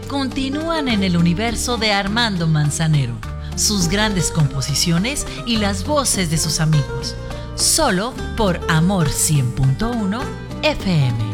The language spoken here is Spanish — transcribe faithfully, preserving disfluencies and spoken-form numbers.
continúan en el universo de Armando Manzanero, sus grandes composiciones y las voces de sus amigos. Solo por Amor cien punto uno F M.